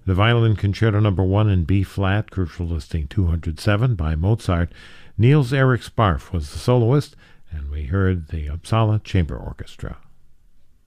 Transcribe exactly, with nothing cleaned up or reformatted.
The Violin Concerto Number one in B-flat, crucial listing two hundred seven by Mozart. Niels Erik Sparf was the soloist, and we heard the Uppsala Chamber Orchestra.